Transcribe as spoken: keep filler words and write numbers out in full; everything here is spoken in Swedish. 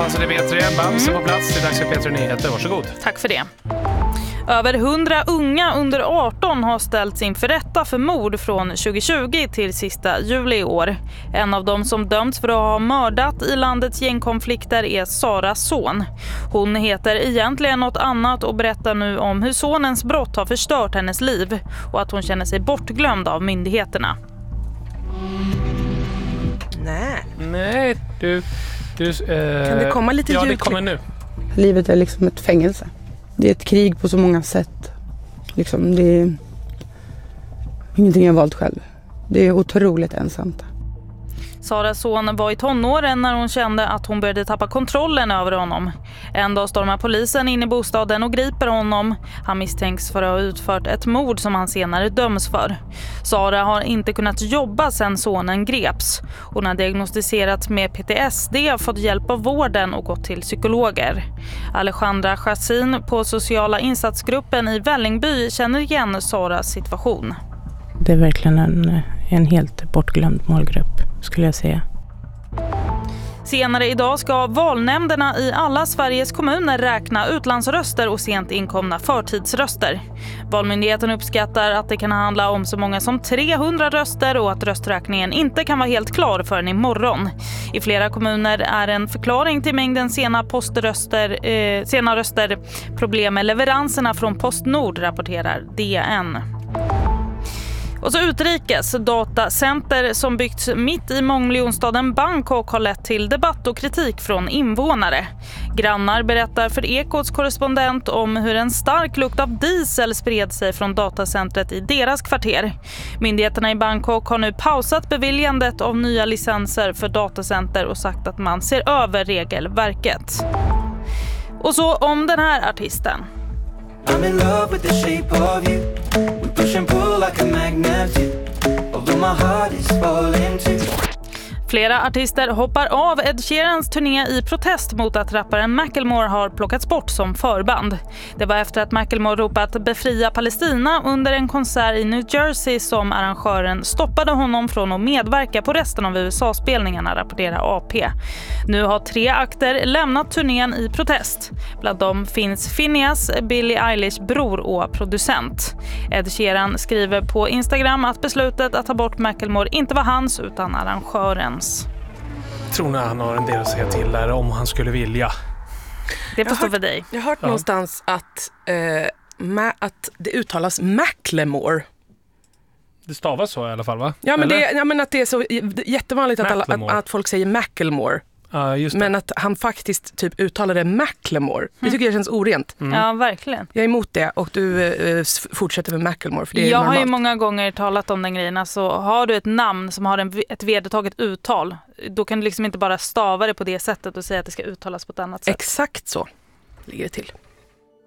fanns det P tre. Bamse mm. på plats. Det är dags för P tre Nyheter. Varsågod. Tack för det. Över hundra unga under arton har ställts inför rätta för mord från tjugohundratjugo till sista juli i år. En av dem som dömts för att ha mördat i landets gängkonflikter är Saras son. Hon heter egentligen något annat och berättar nu om hur sonens brott har förstört hennes liv och att hon känner sig bortglömd av myndigheterna. Nej. Nej, du... du eh, kan det komma lite ja, ljud? Det kommer nu. Livet är liksom ett fängelse. Det är ett krig på så många sätt. Liksom, det är ingenting jag valt själv. Det är otroligt ensamt. Saras son var i tonåren när hon kände att hon började tappa kontrollen över honom. En dag stormar polisen in i bostaden och griper honom. Han misstänks för att ha utfört ett mord som han senare döms för. Sara har inte kunnat jobba sedan sonen greps. Hon har diagnostiserats med P T S D, fått hjälp av vården och gått till psykologer. Alejandra Chassin på sociala insatsgruppen i Vällingby känner igen Saras situation. Det är verkligen en, en helt bortglömd målgrupp, skulle jag säga. Senare idag ska valnämnderna i alla Sveriges kommuner räkna utlandsröster och sent inkomna förtidsröster. Valmyndigheten uppskattar att det kan handla om så många som trehundra röster och att rösträkningen inte kan vara helt klar förrän imorgon. I flera kommuner är en förklaring till mängden sena poströster, eh, sena röster problem med leveranserna från Postnord, rapporterar D N. Och så utrikes. Datacenter som byggts mitt i mångmiljonstaden Bangkok har lett till debatt och kritik från invånare. Grannar berättar för Ekots korrespondent om hur en stark lukt av diesel spred sig från datacentret i deras kvarter. Myndigheterna i Bangkok har nu pausat beviljandet av nya licenser för datacenter och sagt att man ser över regelverket. Och så om den här artisten. I'm in love with the shape of you. We push and pull like a magnet do. Although my heart is falling too. Flera artister hoppar av Ed Sheerans turné i protest mot att rapparen Macklemore har plockats bort som förband. Det var efter att Macklemore ropat befria Palestina under en konsert i New Jersey som arrangören stoppade honom från att medverka på resten av U S A-spelningarna, rapporterar A P. Nu har tre akter lämnat turnén i protest. Bland dem finns Phineas, Billie Eilish bror och producent. Ed Sheeran skriver på Instagram att beslutet att ta bort Macklemore inte var hans utan arrangörens. Jag tror nog han har en del att säga till där om han skulle vilja. Det förstår för dig. Jag har hört ja. någonstans att, eh, ma- att det uttalas Macklemore. Det stavas så i alla fall, va? Ja, men, Eller? det, ja, men att det är så jättevanligt att, alla, att, att folk säger Macklemore. Ja, just det. Men att han faktiskt typ uttalade Macklemore. Det tycker jag känns orent. Mm. Ja, verkligen. Jag är emot det och du eh, fortsätter med Macklemore. För det är jag normalt. har ju många gånger talat om den grejen. Alltså, har du ett namn som har en, ett vedertaget uttal, då kan du liksom inte bara stava det på det sättet och säga att det ska uttalas på ett annat sätt. Exakt så ligger det till.